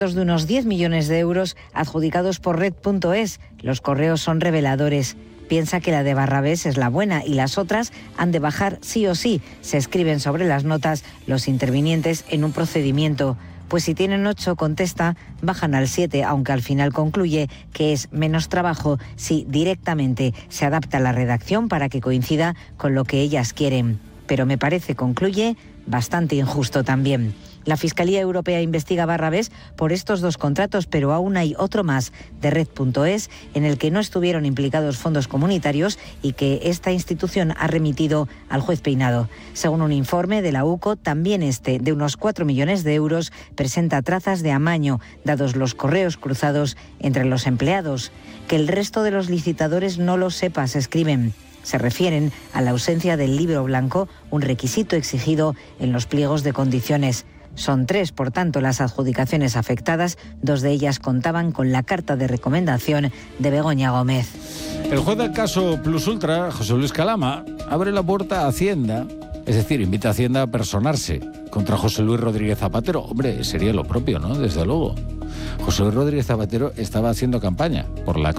de unos 10 millones de euros adjudicados por Red.es. Los correos son reveladores. Piensa que la de Barrabés es la buena y las otras han de bajar sí o sí. Se escriben sobre las notas los intervinientes en un procedimiento. Pues si tienen 8, contesta, bajan al 7, aunque al final concluye que es menos trabajo si directamente se adapta la redacción para que coincida con lo que ellas quieren. Pero me parece, concluye, bastante injusto también. La Fiscalía Europea investiga a Barrabés por estos 2 contratos, pero aún hay otro más de Red.es en el que no estuvieron implicados fondos comunitarios y que esta institución ha remitido al juez Peinado. Según un informe de la UCO, también de unos 4 millones de euros, presenta trazas de amaño, dados los correos cruzados entre los empleados. Que el resto de los licitadores no lo sepa, se escriben. Se refieren a la ausencia del libro blanco, un requisito exigido en los pliegos de condiciones. Son 3, por tanto, las adjudicaciones afectadas. 2 de ellas contaban con la carta de recomendación de Begoña Gómez. El juez del caso Plus Ultra, José Luis Calama, abre la puerta a Hacienda, es decir, invita a Hacienda a personarse contra José Luis Rodríguez Zapatero. Hombre, sería lo propio, ¿no? Desde luego. José Luis Rodríguez Zapatero estaba haciendo campaña por la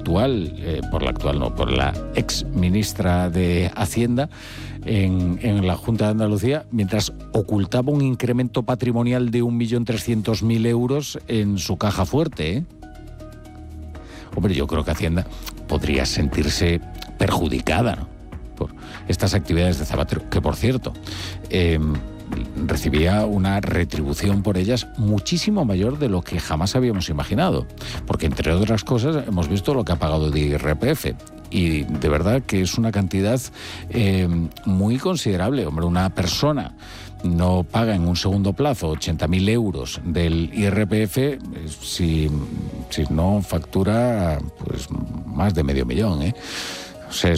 ex ministra de Hacienda en la Junta de Andalucía, mientras ocultaba un incremento patrimonial de 1.300.000 euros en su caja fuerte, ¿eh? Hombre, yo creo que Hacienda podría sentirse perjudicada, ¿no?, por estas actividades de Zapatero, que por cierto recibía una retribución por ellas muchísimo mayor de lo que jamás habíamos imaginado, porque entre otras cosas hemos visto lo que ha pagado de IRPF y de verdad que es una cantidad muy considerable. Hombre, una persona no paga en un segundo plazo 80.000 euros del IRPF si no factura pues más de 500.000, ¿eh? O sea,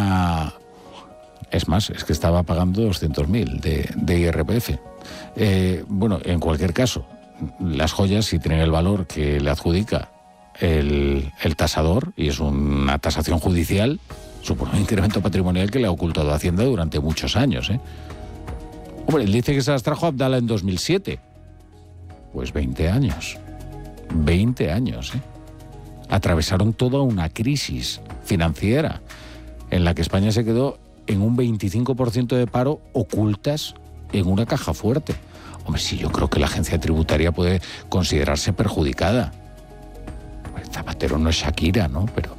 es más, es que estaba pagando 200.000 de IRPF. Bueno, en cualquier caso, las joyas, si tienen el valor que le adjudica el tasador, y es una tasación judicial, supone un incremento patrimonial que le ha ocultado a Hacienda durante muchos años, ¿eh? Hombre, él dice que se las trajo a Abdala en 2007. Pues 20 años. 20 años, ¿eh? Atravesaron toda una crisis financiera en la que España se quedó en un 25% de paro ocultas en una caja fuerte. Hombre, sí, yo creo que la agencia tributaria puede considerarse perjudicada. Zapatero no es Shakira, ¿no? Pero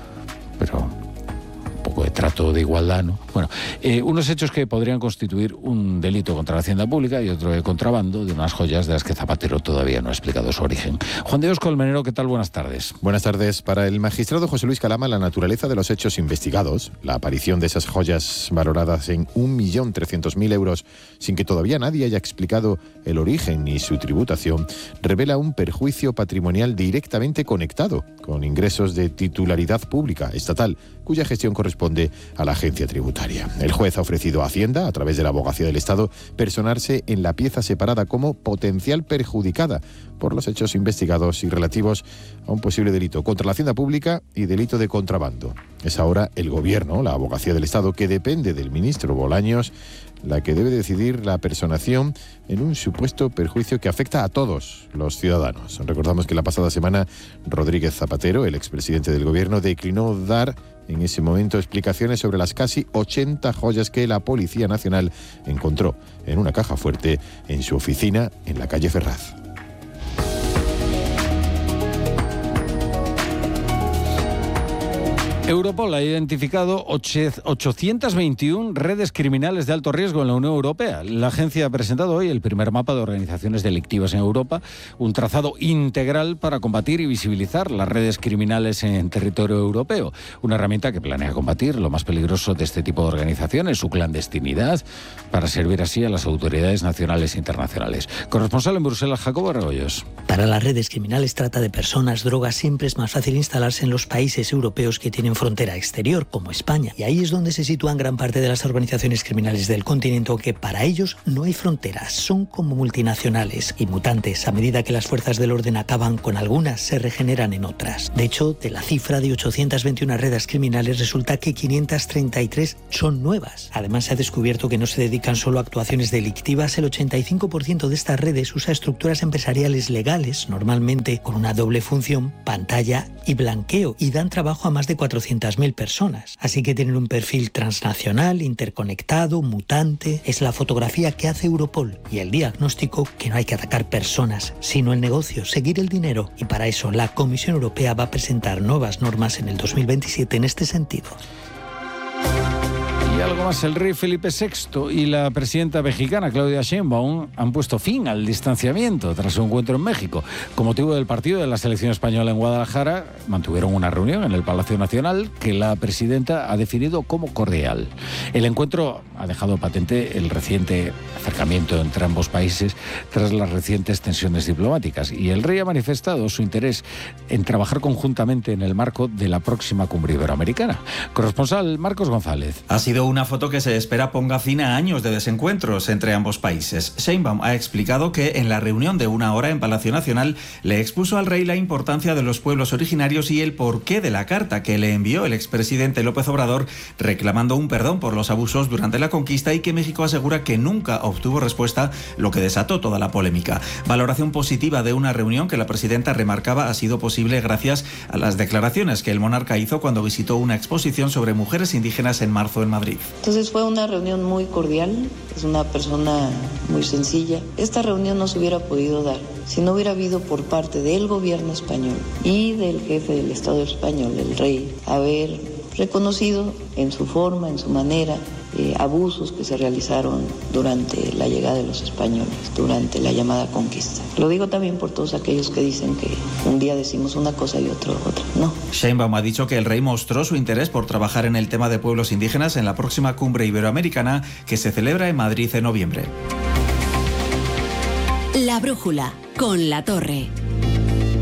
un poco de trato de igualdad, ¿no? Bueno, unos hechos que podrían constituir un delito contra la hacienda pública y otro de contrabando de unas joyas de las que Zapatero todavía no ha explicado su origen. Juan de Dios Colmenero, ¿qué tal? Buenas tardes. Buenas tardes. Para el magistrado José Luis Calama, la naturaleza de los hechos investigados, la aparición de esas joyas valoradas en 1.300.000 euros sin que todavía nadie haya explicado el origen ni su tributación, revela un perjuicio patrimonial directamente conectado con ingresos de titularidad pública estatal, cuya gestión corresponde a la agencia tributaria. El juez ha ofrecido a Hacienda, a través de la Abogacía del Estado, personarse en la pieza separada como potencial perjudicada por los hechos investigados y relativos a un posible delito contra la hacienda pública y delito de contrabando. Es ahora el Gobierno, la Abogacía del Estado, que depende del ministro Bolaños, la que debe decidir la personación en un supuesto perjuicio que afecta a todos los ciudadanos. Recordamos que la pasada semana Rodríguez Zapatero, el expresidente del Gobierno, declinó dar en ese momento explicaciones sobre las casi 80 joyas que la Policía Nacional encontró en una caja fuerte en su oficina en la calle Ferraz. Europol ha identificado 821 redes criminales de alto riesgo en la Unión Europea. La agencia ha presentado hoy el primer mapa de organizaciones delictivas en Europa, un trazado integral para combatir y visibilizar las redes criminales en territorio europeo. Una herramienta que planea combatir lo más peligroso de este tipo de organizaciones, su clandestinidad, para servir así a las autoridades nacionales e internacionales. Corresponsal en Bruselas, Jacobo Rebollos. Para las redes criminales trata de personas, drogas, siempre es más fácil instalarse en los países europeos que tienen frontera exterior, como España. Y ahí es donde se sitúan gran parte de las organizaciones criminales del continente, que para ellos no hay fronteras, son como multinacionales y mutantes. A medida que las fuerzas del orden acaban con algunas, se regeneran en otras. De hecho, de la cifra de 821 redes criminales, resulta que 533 son nuevas. Además, se ha descubierto que no se dedican solo a actuaciones delictivas. El 85% de estas redes usa estructuras empresariales legales, normalmente con una doble función, pantalla y blanqueo, y dan trabajo a más de 400.000 personas. Así que tienen un perfil transnacional, interconectado, mutante. Es la fotografía que hace Europol y el diagnóstico que no hay que atacar personas, sino el negocio, seguir el dinero. Y para eso la Comisión Europea va a presentar nuevas normas en el 2027 en este sentido. Y algo más, el rey Felipe VI y la presidenta mexicana Claudia Sheinbaum han puesto fin al distanciamiento tras su encuentro en México. Con motivo del partido de la selección española en Guadalajara, mantuvieron una reunión en el Palacio Nacional que la presidenta ha definido como cordial. El encuentro ha dejado patente el reciente acercamiento entre ambos países tras las recientes tensiones diplomáticas, y el rey ha manifestado su interés en trabajar conjuntamente en el marco de la próxima cumbre iberoamericana. Corresponsal Marcos González. Ha sido una foto que se espera ponga fin a años de desencuentros entre ambos países. Sheinbaum ha explicado que en la reunión de 1 hora en Palacio Nacional le expuso al rey la importancia de los pueblos originarios y el porqué de la carta que le envió el expresidente López Obrador reclamando un perdón por los abusos durante la conquista, y que México asegura que nunca obtuvo respuesta, lo que desató toda la polémica. Valoración positiva de una reunión que la presidenta remarcaba ha sido posible gracias a las declaraciones que el monarca hizo cuando visitó una exposición sobre mujeres indígenas en marzo en Madrid. Entonces fue una reunión muy cordial, es una persona muy sencilla. Esta reunión no se hubiera podido dar si no hubiera habido por parte del gobierno español y del jefe del Estado español, el rey, haber reconocido en su forma, en su manera, abusos que se realizaron durante la llegada de los españoles, durante la llamada conquista. Lo digo también por todos aquellos que dicen que un día decimos una cosa y otra. No. Sheinbaum ha dicho que el rey mostró su interés por trabajar en el tema de pueblos indígenas en la próxima cumbre iberoamericana que se celebra en Madrid en noviembre. La brújula con La Torre.